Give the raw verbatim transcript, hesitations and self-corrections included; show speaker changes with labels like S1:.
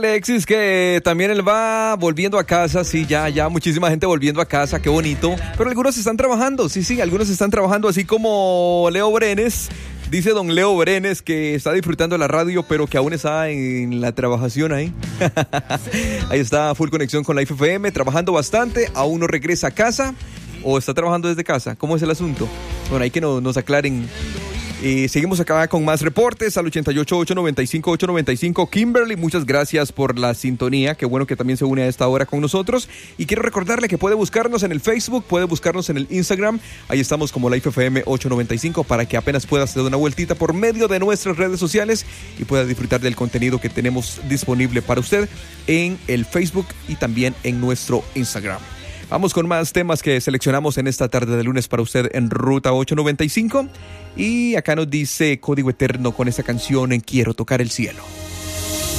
S1: Alexis, que también él va volviendo a casa, sí, ya, ya, muchísima gente volviendo a casa, qué bonito, pero algunos están trabajando, sí, sí, algunos están trabajando, así como Leo Brenes, dice don Leo Brenes que está disfrutando la radio, pero que aún está en la trabajación ahí, ahí está, full conexión con la F M, trabajando bastante, aún no regresa a casa, o está trabajando desde casa, ¿cómo es el asunto? Bueno, ahí que nos, nos aclaren. Eh, seguimos acá con más reportes al ochenta y ocho, ocho noventa y cinco, ocho noventa y cinco. Kimberly, muchas gracias por la sintonía. Qué bueno que también se une a esta hora con nosotros. Y quiero recordarle que puede buscarnos en el Facebook, puede buscarnos en el Instagram. Ahí estamos como Life F M ocho noventa y cinco para que apenas pueda hacer una vueltita por medio de nuestras redes sociales y pueda disfrutar del contenido que tenemos disponible para usted en el Facebook y también en nuestro Instagram. Vamos con más temas que seleccionamos en esta tarde de lunes para usted en Ruta ocho noventa y cinco. Y acá nos dice Código Eterno con esa canción en Quiero Tocar el Cielo.